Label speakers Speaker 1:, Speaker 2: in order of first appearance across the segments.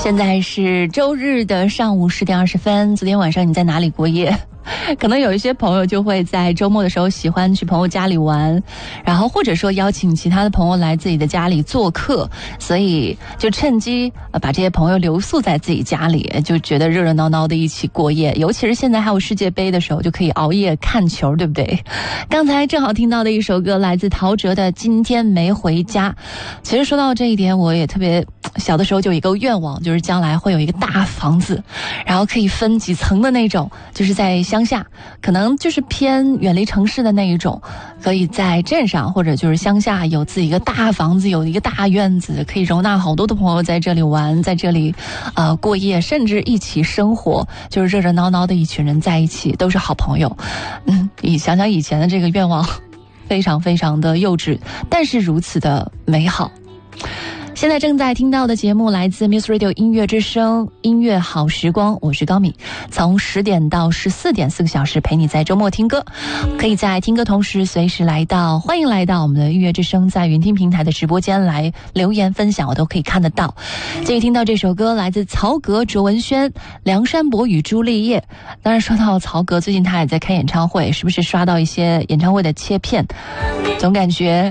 Speaker 1: 现在是周日的上午10点20分。昨天晚上你在哪里过夜？可能有一些朋友就会在周末的时候喜欢去朋友家里玩，然后或者说邀请其他的朋友来自己的家里做客，所以就趁机把这些朋友留宿在自己家里，就觉得热热闹闹的一起过夜。尤其是现在还有世界杯的时候，就可以熬夜看球，对不对？刚才正好听到的一首歌来自陶喆的《今天没回家》。其实说到这一点，我也特别小的时候就有一个愿望，就是将来会有一个大房子，然后可以分几层的那种，就是在乡下，可能就是偏远离城市的那一种，可以在镇上或者就是乡下有自己一个大房子，有一个大院子，可以容纳好多的朋友在这里玩，在这里过夜，甚至一起生活，就是热热闹闹的一群人在一起，都是好朋友。你想想以前的这个愿望，非常非常的幼稚，但是如此的美好。现在正在听到的节目来自 Muse Radio 音乐之声音乐好时光，我是高敏，从10点到14点4个小时陪你在周末听歌。可以在听歌同时随时欢迎来到我们的音乐之声在云听平台的直播间来留言分享，我都可以看得到。这里听到这首歌来自曹格、卓文萱、梁山伯与朱丽叶。当然说到曹格，最近他也在开演唱会，是不是刷到一些演唱会的切片，总感觉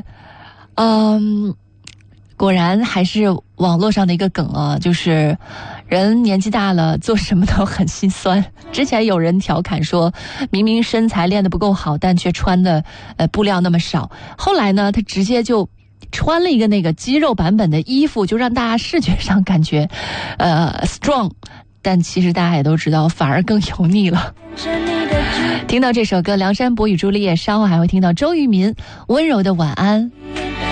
Speaker 1: 果然还是网络上的一个梗啊，就是人年纪大了做什么都很心酸。之前有人调侃说，明明身材练得不够好，但却穿的布料那么少。后来呢，他直接就穿了一个那个肌肉版本的衣服，就让大家视觉上感觉strong， 但其实大家也都知道，反而更油腻了。听到这首歌《梁山伯与朱丽叶》，稍后还会听到周渝民温柔的晚安。